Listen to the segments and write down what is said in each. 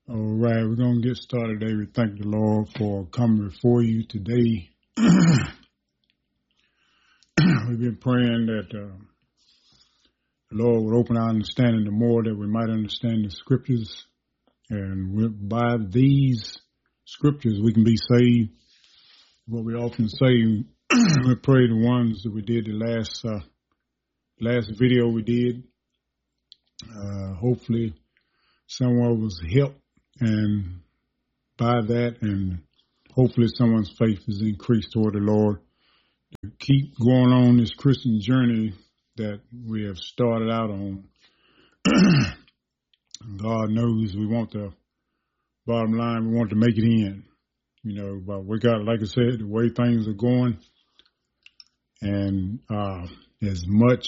All right, we're going to get started today. We thank the Lord for coming before you today. We've been praying that the Lord would open our understanding the more that we might understand the scriptures. And by these scriptures, we can be saved. What we often say, we pray the ones that we did the last video we did. Hopefully someone was helped. And by that, and hopefully someone's faith is increased toward the Lord to keep going on this Christian journey that we have started out on. God knows we want the bottom line, we want to make it in. You know, but we got, like I said, the way things are going, and as much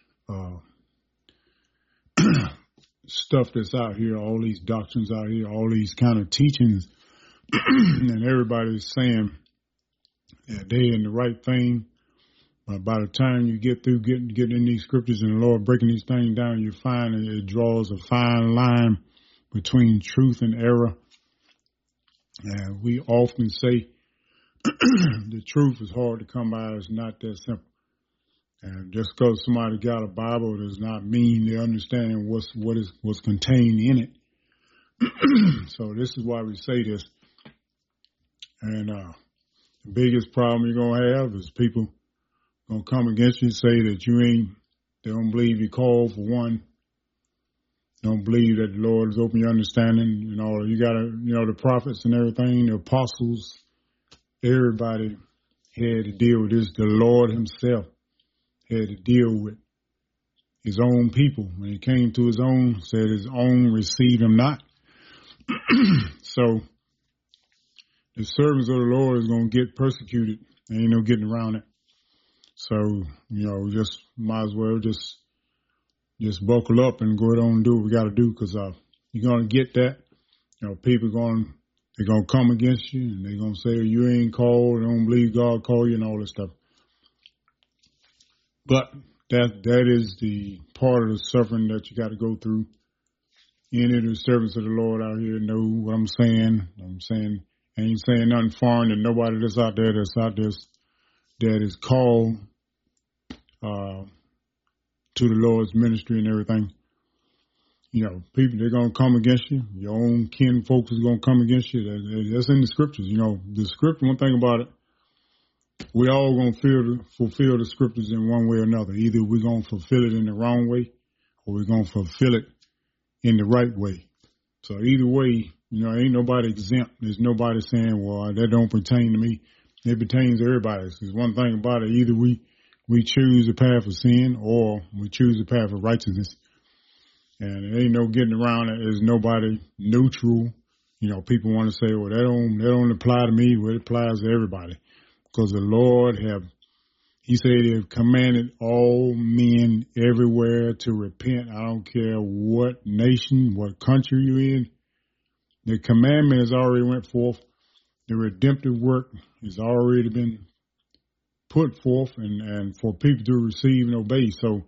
stuff that's out here, all these doctrines out here, all these kind of teachings, and everybody's saying that they're in the right thing. But by the time you get through getting in these scriptures and the Lord breaking these things down, you find that it draws a fine line between truth and error. And we often say the truth is hard to come by. It's not that simple. And just because somebody got a Bible does not mean they understand what's contained in it. So this is why we say this. And the biggest problem you're gonna have is people gonna come against you and say that they don't believe you called for one. Don't believe that the Lord has opened your understanding and all. You gotta, the prophets and everything, the apostles, everybody had to deal with this. The Lord himself had to deal with his own people. When he came to his own, said his own received him not. So the servants of the Lord is going to get persecuted. There ain't no getting around it. So, just might as well just buckle up and go ahead on and do what we got to do, because you're going to get that. People they're going to come against you, and they're going to say, you ain't called, they don't believe God called you, and all this stuff. But that is the part of the suffering that you got to go through. Any of the servants of the Lord out here know what I'm saying. I ain't saying nothing foreign to nobody that's out there that is called to the Lord's ministry and everything. People, they're going to come against you. Your own kin folks is going to come against you. That's in the scriptures. The scripture, one thing about it, we all going to fulfill the scriptures in one way or another. Either we're going to fulfill it in the wrong way, or we're going to fulfill it in the right way. So either way, ain't nobody exempt. There's nobody saying, well, that don't pertain to me. It pertains to everybody. There's one thing about it. Either we choose the path of sin, or we choose the path of righteousness. And there ain't no getting around it. There's nobody neutral. People want to say, well, that don't apply to me. Well, it applies to everybody. Because the Lord he said he have commanded all men everywhere to repent. I don't care what nation, what country you're in. The commandment has already went forth. The redemptive work has already been put forth and for people to receive and obey. So,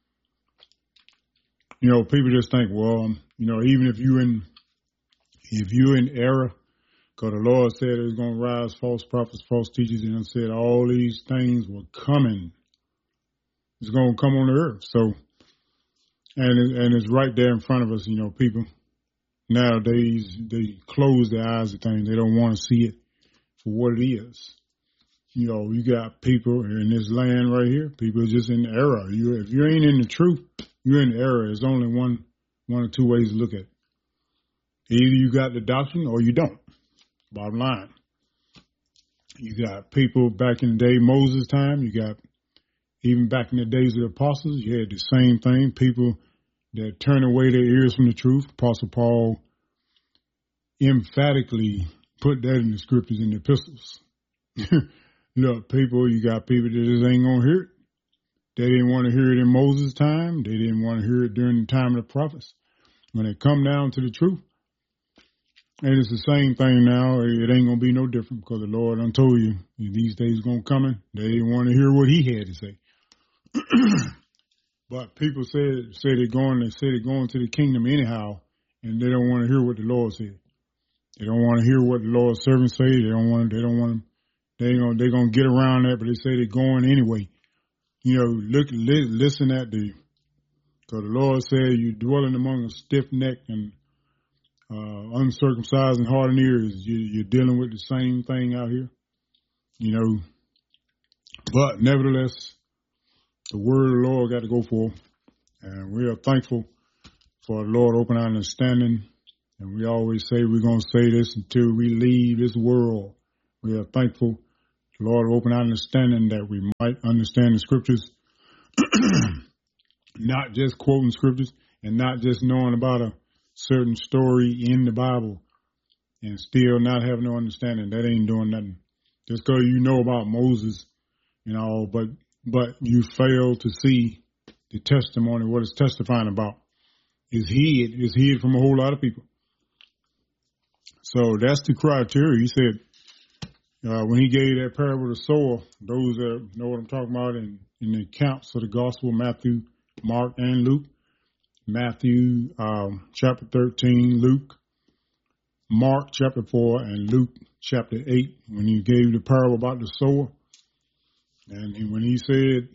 people just think, well, even if you're in error, because the Lord said it was going to rise false prophets, false teachers, and said all these things were coming. It's going to come on the earth. So, and it's right there in front of us. People nowadays, they close their eyes to things. They don't want to see it for what it is. You got people in this land right here. People are just in error. If you ain't in the truth, you're in error. There's only one or two ways to look at it. Either you got the doctrine or you don't. Bottom line. You got people back in the day, Moses' time. You got even back in the days of the apostles. You had the same thing. People that turn away their ears from the truth. Apostle Paul emphatically put that in the scriptures in the epistles. Look, you got people that just ain't going to hear it. They didn't want to hear it in Moses' time. They didn't want to hear it during the time of the prophets. When it come down to the truth, and it's the same thing now. It ain't going to be no different, because the Lord done told you these days going to come in. They didn't want to hear what he had to say. But people said they're going to the kingdom anyhow, and they don't want to hear what the Lord said. They don't want to hear what the Lord's servants say. They're gonna get around that, but they say they're going anyway. Listen at because the Lord said, you dwelling among a stiff-necked and uncircumcised and hardened ears. You're dealing with the same thing out here, But nevertheless, the word of the Lord got to go forth, and we are thankful for the Lord open our understanding. And we always say we're going to say this until we leave this world. We are thankful the Lord open our understanding that we might understand the scriptures, not just quoting scriptures and not just knowing about a certain story in the Bible and still not having no understanding. That ain't doing nothing. Just because you know about Moses and all, but you fail to see the testimony, what it's testifying about. Is hid from a whole lot of people. So that's the criteria. He said, when he gave that parable of the sower, those that know what I'm talking about in the accounts of the gospel, Matthew, Mark, and Luke. Matthew chapter 13, Luke, Mark chapter 4, and Luke chapter 8, when he gave the parable about the sower. And when he said,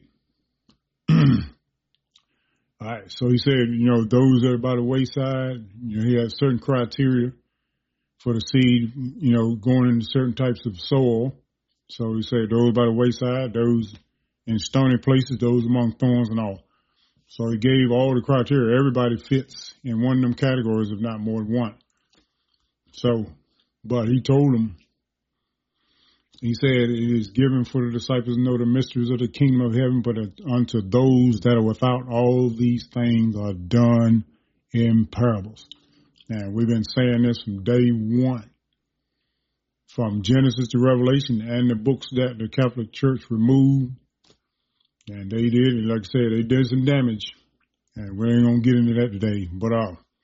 all right, so he said, those that are by the wayside, he had certain criteria for the seed, going into certain types of soil. So he said those by the wayside, those in stony places, those among thorns and all. So he gave all the criteria. Everybody fits in one of them categories, if not more than one. So, but he told them, he said, it is given for the disciples to know the mysteries of the kingdom of heaven, but unto those that are without, all these things are done in parables. And we've been saying this from day one, from Genesis to Revelation, and the books that the Catholic Church removed. And they did, like I said, they did some damage. And we ain't going to get into that today. But,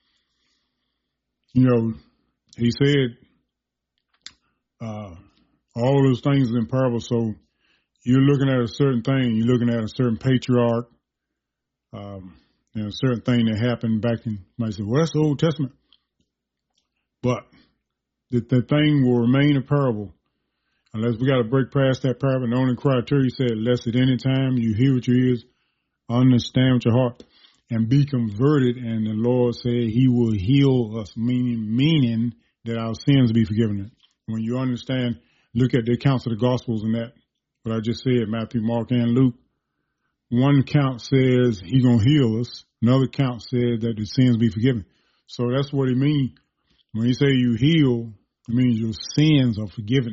he said, all those things in parables. So you're looking at a certain thing. You're looking at a certain patriarch, and a certain thing that happened back in, you might say, well, that's the Old Testament. But the thing will remain a parable unless we got to break past that parable. And the only criteria, he said, lest at any time you hear with your ears, understand with your heart, and be converted. And the Lord said he will heal us, meaning that our sins be forgiven. When you understand, look at the accounts of the Gospels and that, what I just said, Matthew, Mark, and Luke. One count says he going to heal us. Another count says that the sins be forgiven. So that's what he means. When you say you heal, it means your sins are forgiven.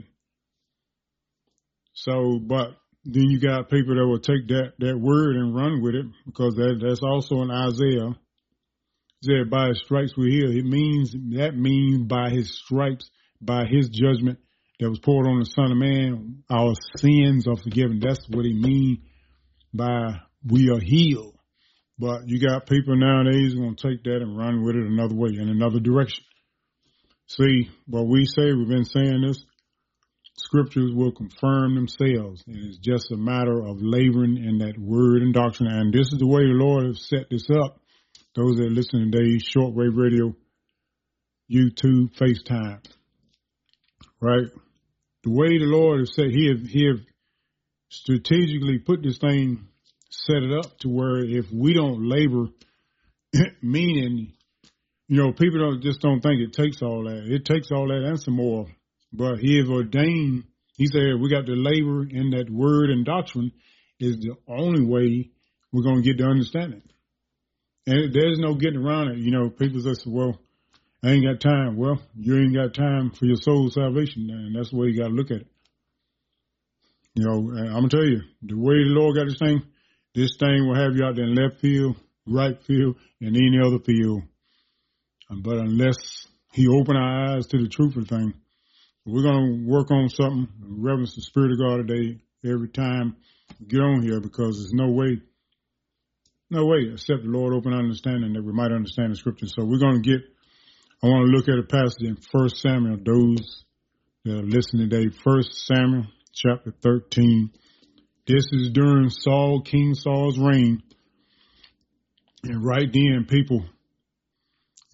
So, but then you got people that will take that word and run with it, because that's also in Isaiah. It said, by his stripes we're healed. That means by his stripes, by his judgment that was poured on the Son of Man, our sins are forgiven. That's what he means by we are healed. But you got people nowadays who are going to take that and run with it another way, in another direction. See, what we say, we've been saying this, scriptures will confirm themselves. And it's just a matter of laboring in that word and doctrine. And this is the way the Lord has set this up. Those that listen today, shortwave radio, YouTube, FaceTime, right? The way the Lord has said, he have strategically put this thing, set it up to where if we don't labor, meaning, people don't think it takes all that. It takes all that and some more. But he has ordained, he said, we got to labor in that word and doctrine is the only way we're going to get the understanding. And there's no getting around it. People say, well, I ain't got time. Well, you ain't got time for your soul's salvation. And that's the way you got to look at it. And I'm going to tell you, the way the Lord got this thing will have you out there in left field, right field, and any other field. But unless he open our eyes to the truth of the thing, we're going to work on something, reverence the Spirit of God today, every time we get on here, because there's no way except the Lord open our understanding that we might understand the scripture. So we're going to I want to look at a passage in 1 Samuel, those that are listening today, 1 Samuel chapter 13. This is during King Saul's reign. And right then, people,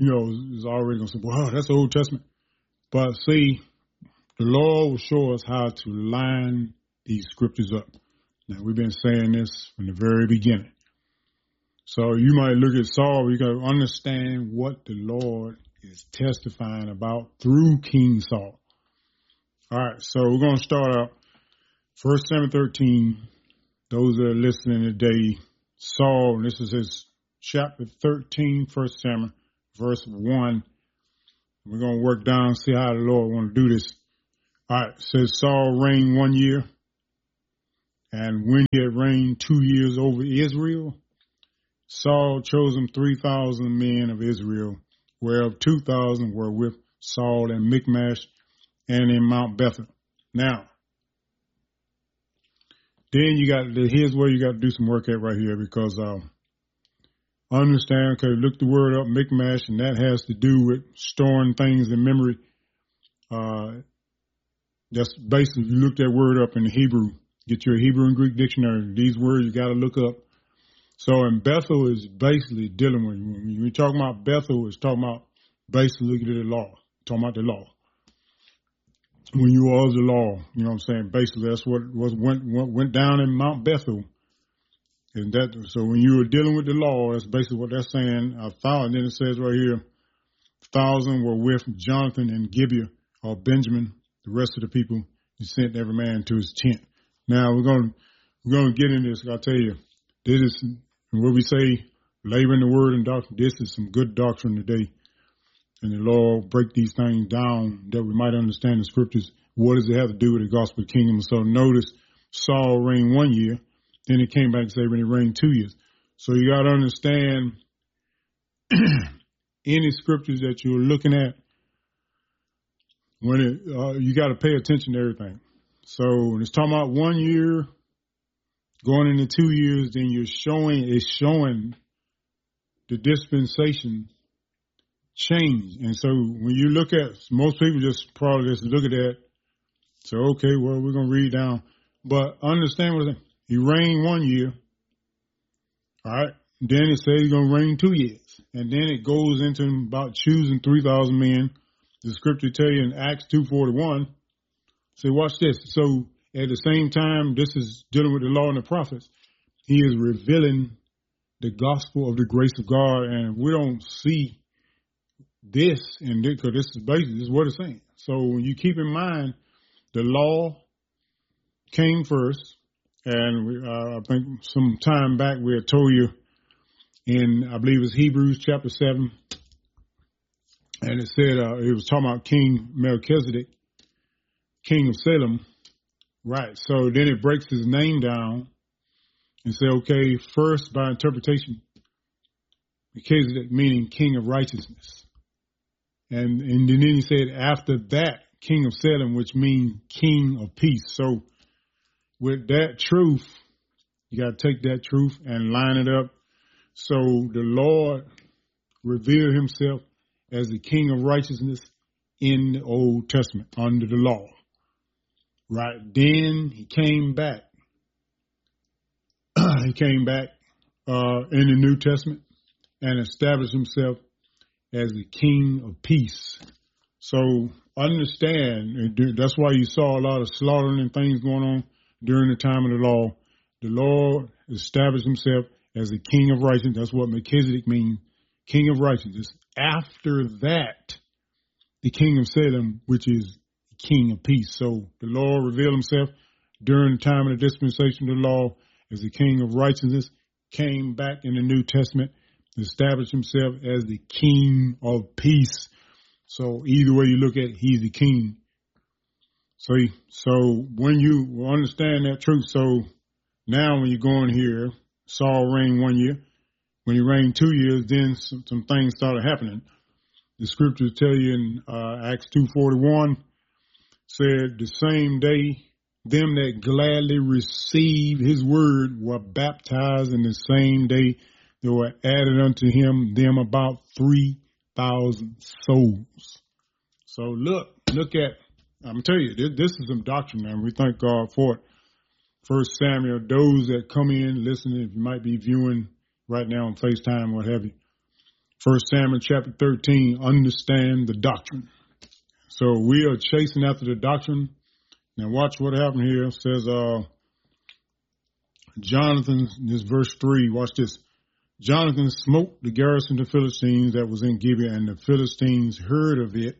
is already going to say, well, that's the Old Testament. But see, the Lord will show us how to line these scriptures up. Now, we've been saying this from the very beginning. So you might look at Saul, you got to understand what the Lord is testifying about through King Saul. All right, so we're going to start out 1 Samuel 13. Those that are listening today, Saul, and this is his chapter 13, 1 Samuel, verse 1. We're going to work down and see how the Lord want to do this. All right, it says Saul reigned 1 year, and when he had reigned 2 years over Israel, Saul chose him 3,000 men of Israel, whereof 2,000 were with Saul in Michmash and in Mount Bethel. Now, then here's where you got to do some work at right here, because understand, okay, look the word up, Michmash, and that has to do with storing things in memory. That's basically, you look that word up in the Hebrew, get your Hebrew and Greek dictionary. These words you got to look up. So, and Bethel is basically dealing with, when you're talking about Bethel, it's talking about basically looking at the law, talking about the law. When you was the law, you know what I'm saying? Basically, that's what went down in Mount Bethel. And so when you were dealing with the law, that's basically what that's saying. And then it says right here, 1,000 were with Jonathan and Gibeah, or Benjamin. The rest of the people, he sent every man to his tent. Now we're going to get into this. I'll tell you, this is what we say, laboring the word and doctrine. This is some good doctrine today. And the Lord break these things down that we might understand the scriptures. What does it have to do with the gospel kingdom? So notice Saul reigned 1 year. Then he came back and said when he reigned 2 years. So you got to understand any scriptures that you're looking at, you got to pay attention to everything. So when it's talking about 1 year going into 2 years, then it's showing the dispensation change. And so when you look at, most people just probably just look at that, so okay, well, we're going to read down. But understand what he reigned 1 year. All right. Then it says he's going to reign 2 years. And then it goes into about choosing 3,000 men. The scripture tell you in Acts 2:41. So watch this. So at the same time, this is dealing with the law and the prophets. He is revealing the gospel of the grace of God. And we don't see this, and because this is what it's saying. So when you keep in mind, the law came first. And I think some time back we had told you in, I believe it's Hebrews chapter 7, and it said, it was talking about King Melchizedek, king of Salem. Right. So then it breaks his name down and say, okay, first by interpretation, Melchizedek meaning king of righteousness. And then he said after that, king of Salem, which means king of peace. So with that truth, you got to take that truth and line it up. So the Lord revealed himself as the king of righteousness in the Old Testament under the law. Right. Then he came back. He came back in the New Testament and established himself as the king of peace. So understand, that's why you saw a lot of slaughtering and things going on during the time of the law. The Lord established himself as the king of righteousness. That's what Melchizedek means, king of righteousness. After that, the king of Salem, which is king of peace. So the Lord revealed himself during the time of the dispensation of the law as the king of righteousness, came back in the New Testament, established himself as the king of peace. So either way you look at it, he's the king. So when you understand that truth, so now when you go in here, Saul reigned 1 year. When he reigned 2 years, then some things started happening. The scriptures tell you in Acts 2:41, said the same day, them that gladly received his word were baptized, and the same day there were added unto him them about 3,000 souls. So look at, I'm telling you, this is some doctrine, and we thank God for it. 1 Samuel, those that come in, listening, if you might be viewing right now on FaceTime, what have you. 1 Samuel chapter 13, understand the doctrine. So we are chasing after the doctrine. Now watch what happened here. It says, Jonathan, this verse 3, watch this. Jonathan smote the garrison of the Philistines that was in Gibeah, and the Philistines heard of it.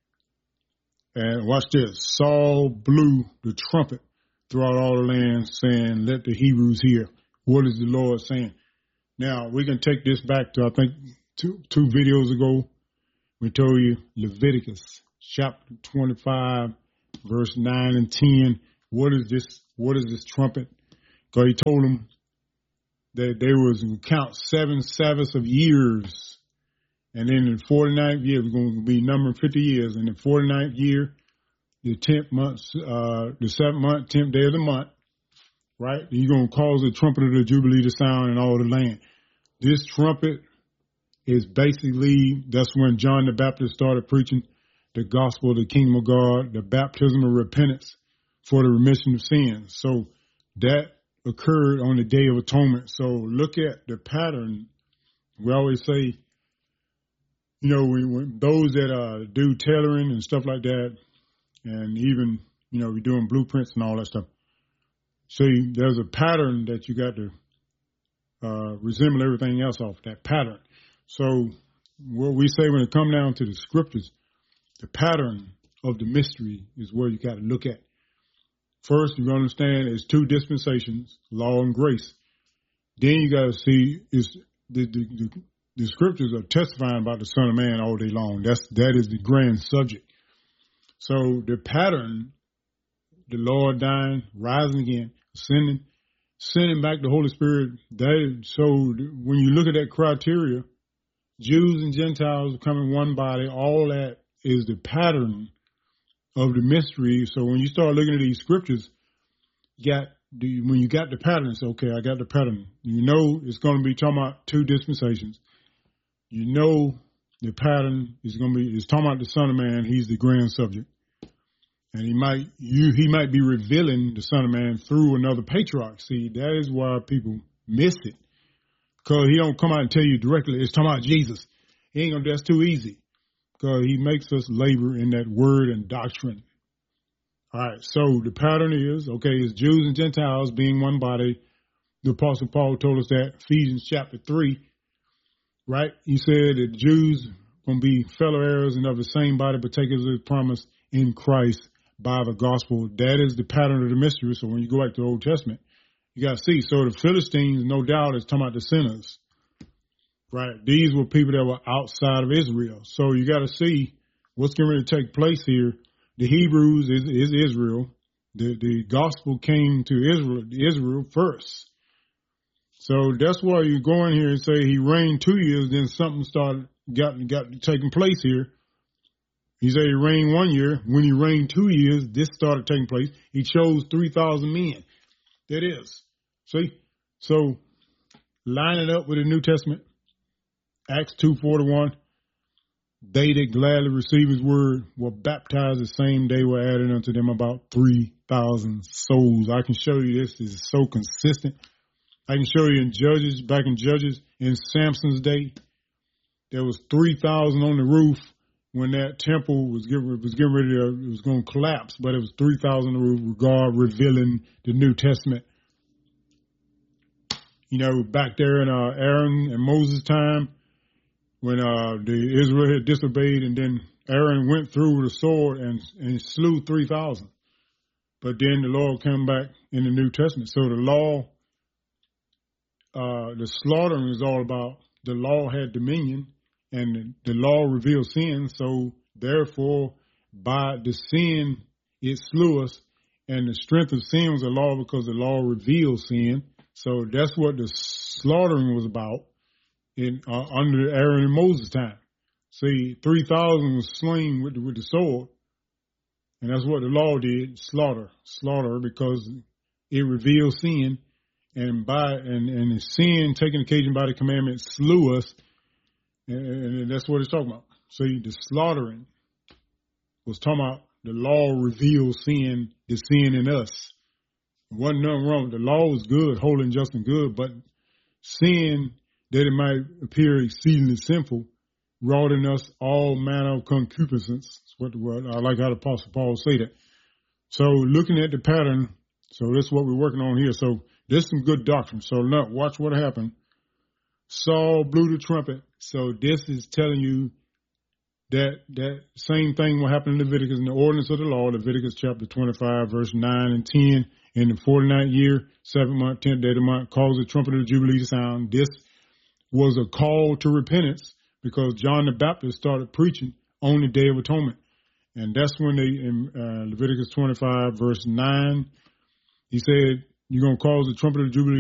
And watch this. Saul blew the trumpet throughout all the land, saying, let the Hebrews hear. What is the Lord saying? Now, we can take this back to, I think, two videos ago. We told you Leviticus chapter 25, verse 9 and 10. What is this trumpet? Because he told them that they was going to count 7 Sabbaths of years. And then in the 49th year, it was going to be numbering 50 years. And the 49th year, the 10th month, the 7th month, 10th day of the month, right? You're going to cause the trumpet of the Jubilee to sound in all the land. This trumpet is basically, that's when John the Baptist started preaching the gospel of the kingdom of God, the baptism of repentance for the remission of sins. So that occurred on the Day of Atonement. So look at the pattern. We always say, you know, when those that do tailoring and stuff like that, and even, you know, we're doing blueprints and all that stuff. See, there's a pattern that you got to resemble everything else off, that pattern. So what we say when it comes down to the scriptures, the pattern of the mystery is where you got to look at. First, you understand it's 2 dispensations, law and grace. Then you got to see is the scriptures are testifying about the Son of Man all day long. That is the grand subject. So the pattern, the Lord dying, rising again, sending back the Holy Spirit. So when you look at that criteria, Jews and Gentiles becoming one body, all that is the pattern of the mystery. So when you start looking at these scriptures, when you got the pattern, it's okay, I got the pattern. You know it's going to be talking about 2 dispensations. You know the pattern is going to be, it's talking about the Son of Man. He's the grand subject. And he might be revealing the Son of Man through another patriarch. See, that is why people miss it. Because he don't come out and tell you directly, it's talking about Jesus. He ain't going to, that's too easy. Because he makes us labor in that word and doctrine. All right, so the pattern is, okay, it's Jews and Gentiles being one body. The Apostle Paul told us that, Ephesians chapter 3, right? He said that Jews going to be fellow heirs and of the same body, partakers of the promise in Christ by the gospel. That is the pattern of the mystery. So when you go back to the Old Testament, you got to see. So the Philistines, no doubt, is talking about the sinners. Right. These were people that were outside of Israel. So you got to see what's going to take place here. The Hebrews is Israel. The gospel came to Israel first. So that's why you go in here and say he reigned 2 years, then something got taking place here. He said he reigned 1 year. When he reigned 2 years, this started taking place. He chose 3,000 men. That is. See? So line it up with the New Testament. Acts 2:41, they that gladly received his word were baptized the same day, were added unto them about 3,000 souls. I can show you this is so consistent. I can show you in Judges, back in Judges, in Samson's day, there was 3,000 on the roof when that temple was getting ready to, it was going to collapse, but it was 3,000 on the roof, God revealing the New Testament. You know, back there in Aaron and Moses' time, when the Israel had disobeyed, and then Aaron went through with a sword and slew 3,000. But then the Lord came back in the New Testament. So the law, the slaughtering is all about the law had dominion, and the law revealed sin. So therefore, by the sin, it slew us, and the strength of sin was the law because the law revealed sin. So that's what the slaughtering was about. Under Aaron and Moses' time. See, 3,000 was slain with the sword. And that's what the law did, slaughter because it revealed sin. And the sin taken occasion by the commandment slew us. And that's what it's talking about. See, the slaughtering was talking about the law revealed sin, the sin in us. Wasn't nothing wrong. The law was good, holy and just and good, but sin, that it might appear exceedingly sinful, wrought in us all manner of concupiscence. That's what the word, I like how the Apostle Paul say that. So looking at the pattern, so this is what we're working on here. So this is some good doctrine. So now watch what happened. Saul blew the trumpet. So this is telling you that same thing will happen in Leviticus, in the ordinance of the law, Leviticus chapter 25, verse 9 and 10. In the 49th year, 7th month, 10th day of the month, cause the trumpet of the Jubilee to sound. This was a call to repentance because John the Baptist started preaching on the Day of Atonement. And that's when they, in Leviticus 25, verse 9, he said, you're going to cause the trumpet of the Jubilee